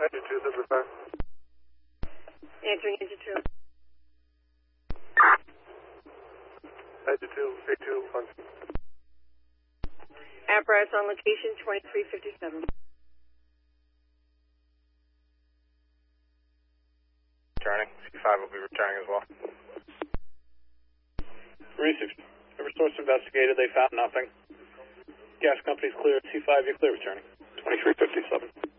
Engine 2, this is 5. Answering Engine 2. Engine 2, A2, on. Apparatus on location, 2357. Returning. C5 will be returning as well. 360. Every source investigated, they found nothing. Gas company's clear. C5, you're clear returning. 2357.